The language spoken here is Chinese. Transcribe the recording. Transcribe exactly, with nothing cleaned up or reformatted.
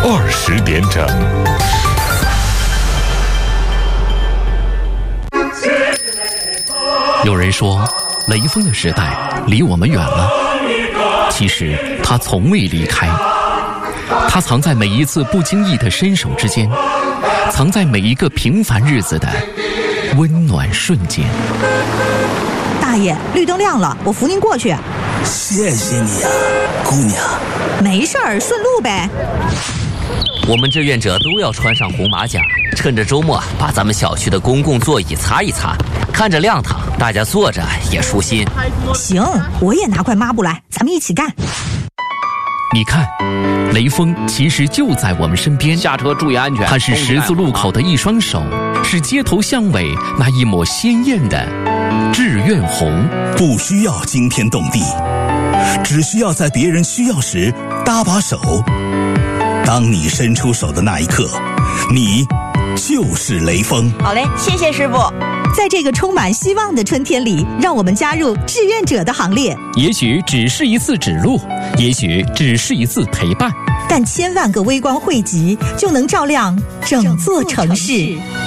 二十点整。 有人说，雷锋的时代离我们远了，其实他从未离开，他藏在每一次不经意的伸手之间，藏在每一个平凡日子的温暖瞬间。 大爷，绿灯亮了，我扶您过去。 谢谢你啊，姑娘。 没事儿，顺路呗。 我们志愿者都要穿上红马甲，趁着周末把咱们小区的公共座椅擦一擦，看着亮堂，大家坐着也舒心。 行，我也拿块抹布来，咱们一起干。 你看，雷锋其实就在我们身边， 下车注意安全。 他是十字路口的一双手，是街头巷尾那一抹鲜艳的志愿红。 不需要惊天动地，只需要在别人需要时搭把手。当你伸出手的那一刻，你就是雷锋。 好嘞，谢谢师傅。 在这个充满希望的春天里，让我们加入志愿者的行列。 也许只是一次指路，也许只是一次陪伴， 但千万个微光汇集，就能照亮整座城市。